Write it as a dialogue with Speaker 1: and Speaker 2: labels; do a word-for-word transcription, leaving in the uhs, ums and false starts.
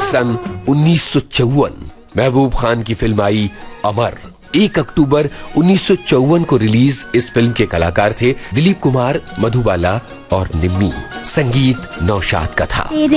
Speaker 1: सन उन्नीस सौ चौवन महबूब खान की फिल्म आई अमर। एक अक्टूबर उन्नीस सौ चौवन को रिलीज इस फिल्म के कलाकार थे दिलीप कुमार, मधुबाला और निम्मी। संगीत नौशाद का था।